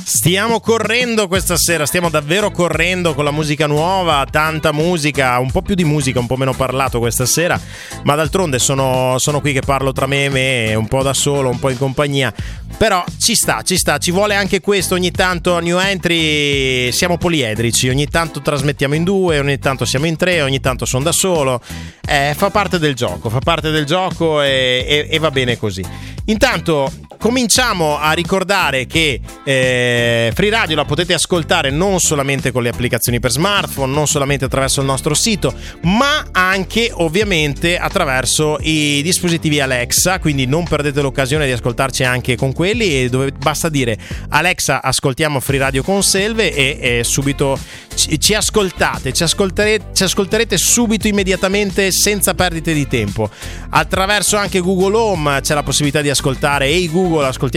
Stiamo correndo questa sera, stiamo davvero correndo con la musica nuova, tanta musica, un po' più di musica, un po' meno parlato questa sera, ma d'altronde sono qui che parlo tra me e me, un po' da solo, un po' in compagnia, però ci sta, ci vuole anche questo, ogni tanto New Entry siamo poliedrici, ogni tanto trasmettiamo in due, ogni tanto siamo in tre, ogni tanto sono da solo, fa parte del gioco e va bene così. Intanto cominciamo a ricordare che Free Radio la potete ascoltare non solamente con le applicazioni per smartphone, non solamente attraverso il nostro sito, ma anche ovviamente attraverso i dispositivi Alexa, quindi non perdete l'occasione di ascoltarci anche con quelli, e dove basta dire Alexa ascoltiamo Free Radio con Selve e subito ci ascolterete subito, immediatamente, senza perdite di tempo. Attraverso anche Google Home c'è la possibilità di ascoltare Hey Google, ascoltiamo